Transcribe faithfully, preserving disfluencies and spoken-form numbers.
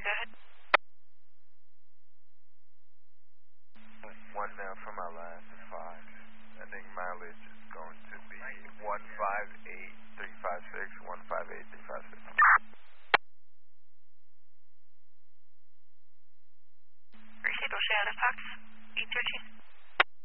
go ahead. One now from our last five. Ending mileage is going to be one five eight three five six, one five eight three five six. Receipt will stay out of Fox, eight thirteen.